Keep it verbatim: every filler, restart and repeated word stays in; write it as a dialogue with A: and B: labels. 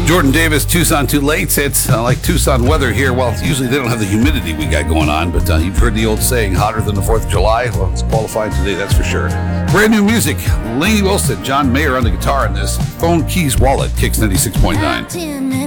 A: Jordan Davis, Tucson Too Late. It's uh, like Tucson weather here. Well, usually they don't have the humidity we got going on, but uh, you've heard the old saying, hotter than the fourth of July. Well, it's qualified today, that's for sure. Brand new music. Lainey Wilson, John Mayer on the guitar in this. Phone Keys Wallet, Kicks ninety-six point nine.